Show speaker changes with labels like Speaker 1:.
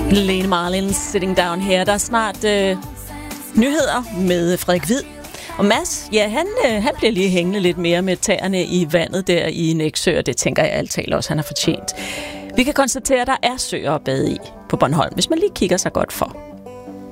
Speaker 1: Lene Marlin, Sitting Down Here. Der er snart nyheder med Frederik Hvid. Og Mads, ja, han bliver lige hængende lidt mere med tæerne i vandet der i Nexø, og det tænker jeg altid også, han har fortjent. Vi kan konstatere, at der er søer at bade i på Bornholm, hvis man lige kigger sig godt for.